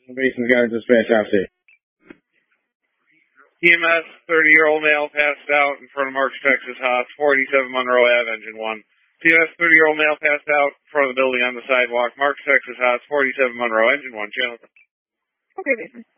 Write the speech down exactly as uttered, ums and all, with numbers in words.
Mason's got a dispatch out there. E M S, thirty-year-old male passed out in front of Marks, Texas, Haas, forty-seven Monroe Avenue, engine one. E M S, thirty-year-old male passed out in front of the building on the sidewalk, Marks, Texas, Haas, forty-seven Monroe, engine one, channel. Okay, Mason.